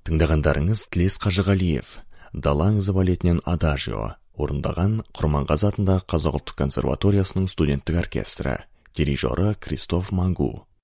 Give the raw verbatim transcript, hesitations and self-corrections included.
Тыңдағандарыңыз Тілес Қажығалиев, Дала аңызы балетінен Адажио, орындаған Құрманғазы атындағы Қазақ ұлттық консерваториясының студенттік оркестрі, дирижері Кристоф Мангу.